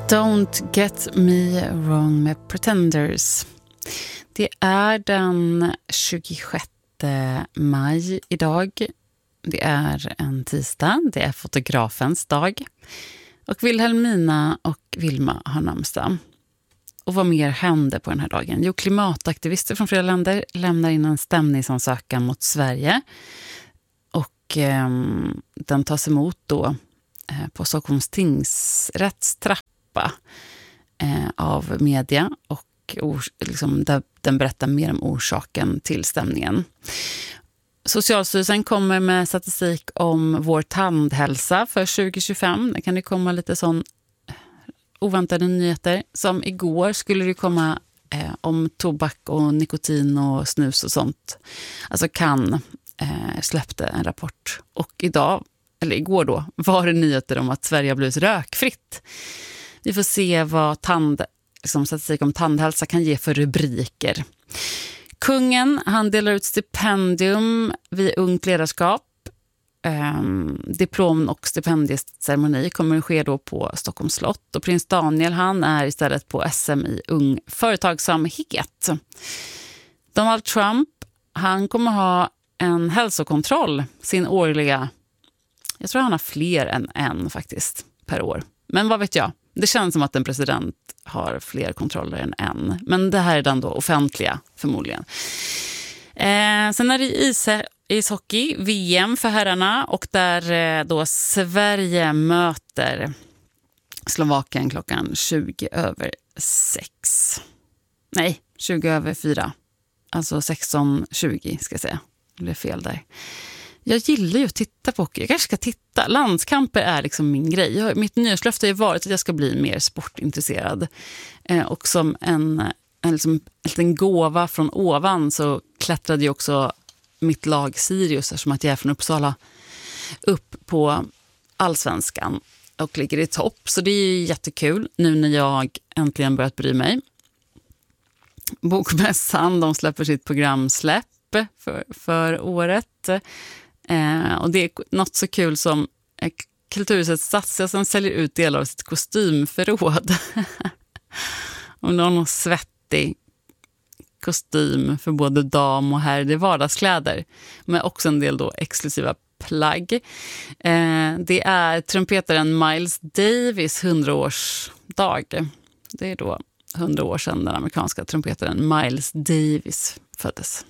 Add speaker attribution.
Speaker 1: Don't get me wrong med Pretenders. Det är den 26 maj idag. Det är en tisdag. Det är fotografens dag. Och Wilhelmina och Vilma har namnsdag. Och vad mer händer på den här dagen? Jo, klimataktivister från flera länder lämnar in en stämningsansökan mot Sverige. Och den tas emot då på Stockholms tingsrätts trappa av media. Och liksom, den berättar mer om orsaken till stämningen. Socialstyrelsen kommer med statistik om vår tandhälsa för 2025. Det kan ju komma lite sån oväntade nyheter. Som igår skulle det komma om tobak och nikotin och snus och sånt. Alltså släppte en rapport. Och igår då, var det nyheter om att Sverige har blivit rökfritt. Vi får se vad statistik om tandhälsa kan ge för rubriker. Kungen, han delar ut stipendium vid ungt ledarskap. Diplom- och stipendieceremoni kommer att ske då på Stockholms slott. Och prins Daniel, han är istället på SM i ung företagsamhet. Donald Trump, han kommer ha en hälsokontroll, sin årliga. Jag tror han har fler än en faktiskt per år. Men vad vet jag? Det känns som att en president har fler kontroller än en. Men det här är den då offentliga förmodligen. Sen är det ishockey, VM för herrarna. Och där då Sverige möter Slovakien klockan 20:06. Nej, 20:04. Alltså 16:20 ska jag säga. Det blev fel där. Jag gillar ju att titta på hockey. Jag kanske ska titta. Landskamper är liksom min grej. Mitt nyårslöfte har varit att jag ska bli mer sportintresserad. Och som en liten gåva från ovan så klättrade ju också mitt lag Sirius, eftersom att jag är från Uppsala, upp på allsvenskan och ligger i topp. Så det är jättekul nu när jag äntligen börjat bry mig. Bokmässan, de släpper sitt programsläpp för året. Och det är något så kul som Kulturhuset Stadsteatern säljer ut delar av sitt kostymförråd. Och någon svettig kostym för både dam och herr. Det är vardagskläder. Men också en del då exklusiva plagg. Det är trumpetaren Miles Davis 100-årsdag. Det är då 100 år sedan den amerikanska trumpetaren Miles Davis föddes.